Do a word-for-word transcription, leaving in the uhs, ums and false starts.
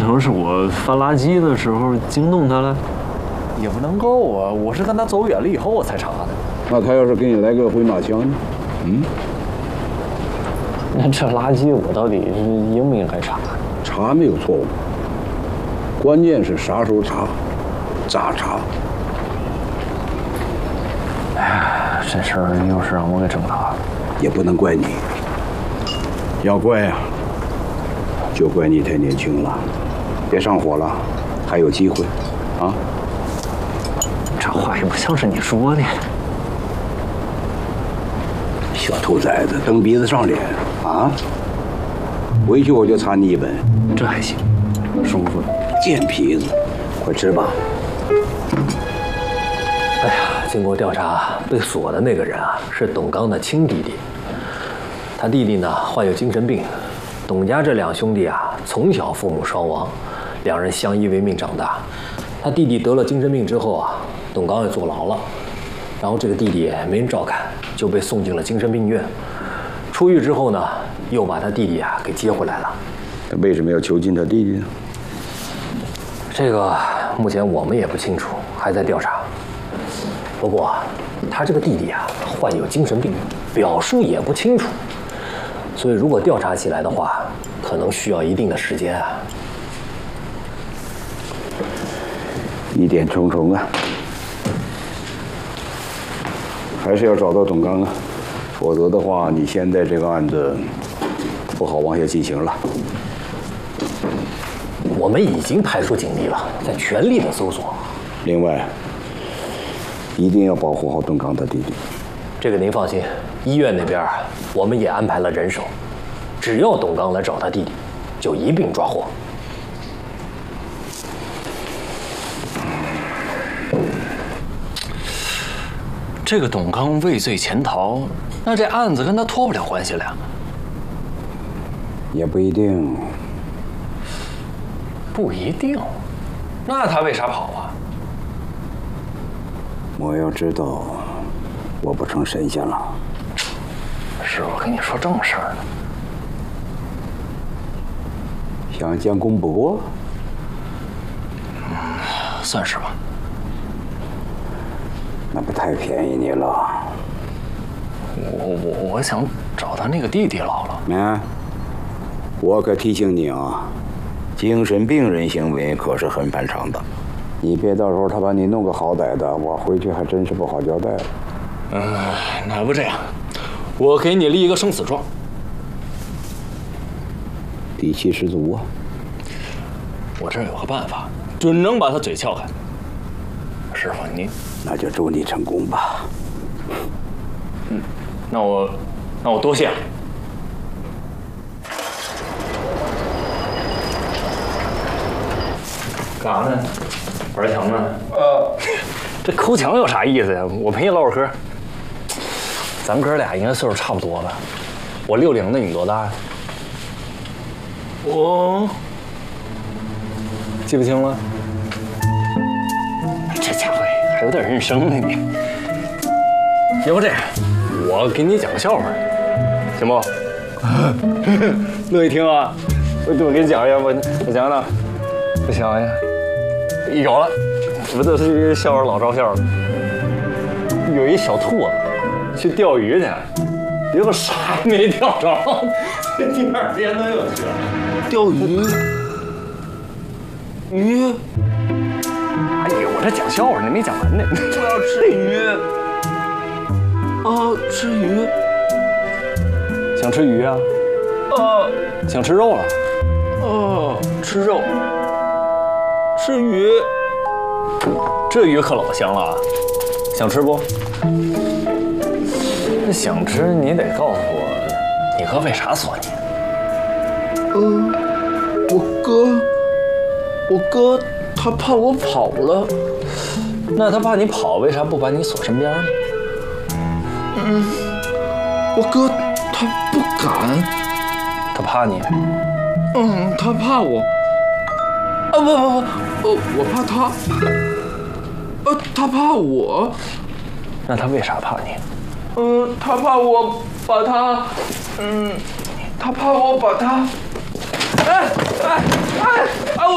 成是我翻垃圾的时候惊动他了？ 也不能够啊，我是跟他走远了以后我才查的。 那他要是给你来个回马枪呢？嗯？ 那这垃圾我到底是应不应该查？ 查没有错误，关键是啥时候查，咋查。 哎呀，这事儿又是让我给整大了。 也不能怪你，要怪呀、啊，就怪你太年轻了，别上火了，还有机会，啊。 这话也不像是你说的。 小兔崽子，蹬鼻子上脸啊！回去我就查你一本， 这还行，舒服。 贱皮子，快吃吧。 哎呀，经过调查，被锁的那个人啊是董刚的亲弟弟，他弟弟呢患有精神病。董家这两兄弟啊，从小父母双亡，两人相依为命长大。他弟弟得了精神病之后啊，董刚也坐牢了，然后这个弟弟没人照看，就被送进了精神病院。出狱之后呢，又把他弟弟啊给接回来了。 他为什么要囚禁他弟弟呢？ 这个目前我们也不清楚，还在调查。不过他这个弟弟啊患有精神病，表述也不清楚，所以如果调查起来的话，可能需要一定的时间啊。 疑点重重啊，还是要找到董刚啊，否则的话，你现在这个案子不好往下进行了。 我们已经派出警力了，在全力的搜索。 另外，一定要保护好董刚的弟弟。 这个您放心，医院那边我们也安排了人手，只要董刚来找他弟弟，就一并抓获。 这个董刚畏罪潜逃，那这案子跟他脱不了关系了呀？ 也不一定。 不一定。那他为啥跑啊？ 我要知道，我不成神仙了。 师傅跟你说正事儿呢。 想将功补过？ 嗯，算是吧。 那不太便宜你了。 我我我想找他那个弟弟姥姥。 哎，我可提醒你啊，精神病人行为可是很反常的。你别到时候他把你弄个好歹的，我回去还真是不好交代。 嗯，那要不这样，我给你立一个生死状。 底气十足啊！ 我这儿有个办法，准能把他嘴撬开。师傅，你那就祝你成功吧。 嗯，那我那我多谢了。干啥呢？玩墙呢？呃，这抠墙有啥意思呀？我陪你唠会儿嗑。咱哥俩应该岁数差不多吧？我六零的，你多大呀？我记不清了。这家伙还有点认生呢你。要不这样，我给你讲个笑话，行不？乐意听啊？我我给你讲一下，我我讲讲，我想一下。有了，我这是一个笑话老招笑了。有一小兔子去钓鱼去，结果啥也没钓着，第二天他又去了钓鱼。鱼？哎呀，我这讲笑话呢，没讲完呢。我要吃鱼。啊，吃鱼。想吃鱼啊？呃，想吃肉了？呃，吃肉。吃鱼，这鱼可老香了啊！想吃不？那想吃你得告诉我，你哥为啥锁你？ 嗯，我哥，我哥他怕我跑了。 那他怕你跑，为啥不把你锁身边呢？ 嗯，我哥他不敢。 他怕你？ 嗯，他怕我。啊不不不，呃，我怕他，呃，他怕我。 那他为啥怕你？ 嗯，他怕我把他，嗯，他怕我把他，哎哎哎